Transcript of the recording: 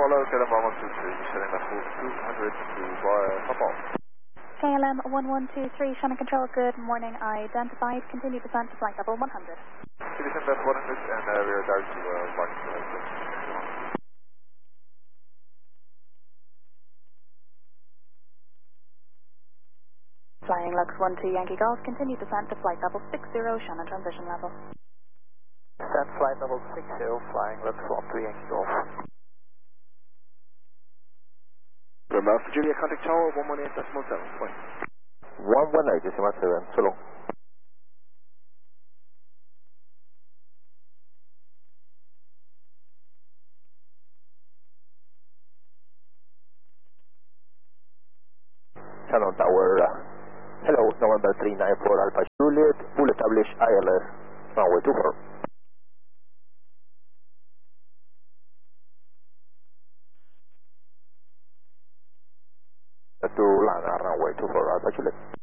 Hello, KLM 1123, descending level 200 to Papa. KLM 1123, Shannon Control, good morning. Identified, continue descent to flight level 100. Descend level 100 and we are direct to Martin. Flying Lux 12 Yankee Golf, continue descent to flight level 60, Shannon transition level. Descent flight level 60, flying Lux 12 Yankee Golf. Remember for Julia, contact tower 118.7, point. 118.7, so long. Shannon Tower, hello, November 394 Alpha Juliet, full established ILS, runway 24. To land runway 24 Alpha Juliet.